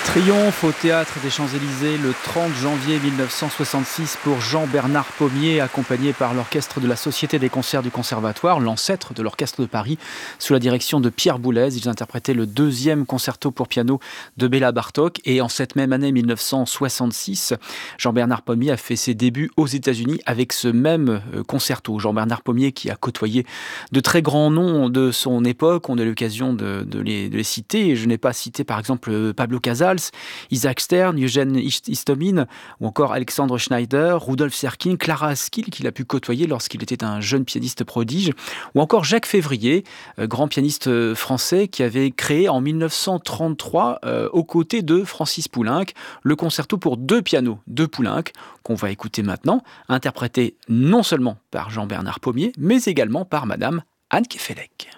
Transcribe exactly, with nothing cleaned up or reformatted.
Triomphe au Théâtre des Champs-Élysées le trente janvier mille neuf cent soixante-six pour Jean-Bernard Pommier, accompagné par l'orchestre de la Société des concerts du Conservatoire, l'ancêtre de l'orchestre de Paris, sous la direction de Pierre Boulez. Ils interprétaient le deuxième concerto pour piano de Béla Bartók. Et en cette même année mille neuf cent soixante-six, Jean-Bernard Pommier a fait ses débuts aux États-Unis avec ce même concerto. Jean-Bernard Pommier qui a côtoyé de très grands noms de son époque. On a l'occasion de, de, les, de les citer. Je n'ai pas cité par exemple Pablo Casals, Isaac Stern, Eugène Istomin ou encore Alexandre Schneider, Rudolf Serkin, Clara Askill qu'il a pu côtoyer lorsqu'il était un jeune pianiste prodige, ou encore Jacques Février, grand pianiste français qui avait créé en mille neuf cent trente-trois euh, aux côtés de Francis Poulenc le concerto pour deux pianos de Poulenc qu'on va écouter maintenant, interprété non seulement par Jean-Bernard Pommier mais également par Madame Anne Kefelec.